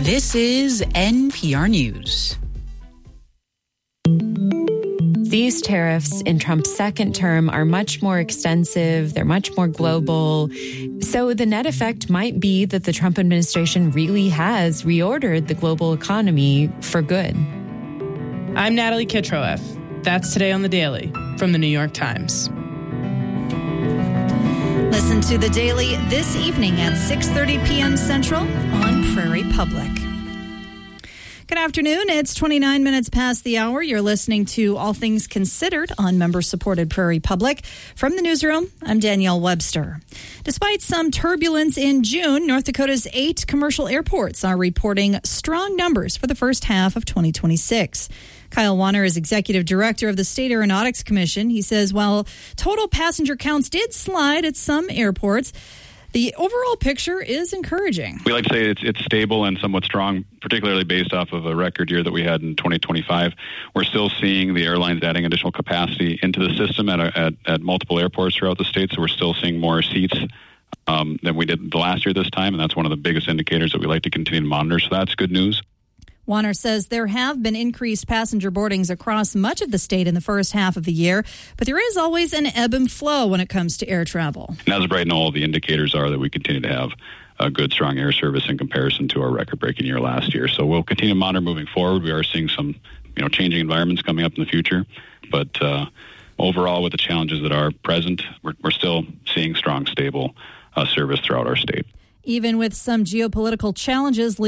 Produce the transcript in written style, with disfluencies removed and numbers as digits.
This is NPR News. These tariffs in Trump's second term are much more extensive. They're much more global. So the net effect might be that the Trump administration really has reordered the global economy for good. I'm Natalie Kitroeff. That's Today on the Daily from the New York Times. Listen to The Daily this evening at 6:30 p.m. Central on Prairie Public. Good afternoon. It's 29 minutes past the hour. You're listening to All Things Considered on member-supported Prairie Public. From the newsroom, I'm Danielle Webster. Despite some turbulence in June, North Dakota's 8 commercial airports are reporting strong numbers for the first half of 2026. Kyle Warner is executive director of the State Aeronautics Commission. He says while total passenger counts did slide at some airports, the overall picture is encouraging. We like to say it's stable and somewhat strong, particularly based off of a record year that we had in 2025. We're still seeing the airlines adding additional capacity into the system at multiple airports throughout the state, so we're still seeing more seats than we did the last year this time, and that's one of the biggest indicators that we like to continue to monitor, so that's good news. Warner says there have been increased passenger boardings across much of the state in the first half of the year, but there is always an ebb and flow when it comes to air travel. And as of right now, all the indicators are that we continue to have a good, strong air service in comparison to our record-breaking year last year. So we'll continue to monitor moving forward. We are seeing some, changing environments coming up in the future, but overall, with the challenges that are present, we're still seeing strong, stable service throughout our state. Even with some geopolitical challenges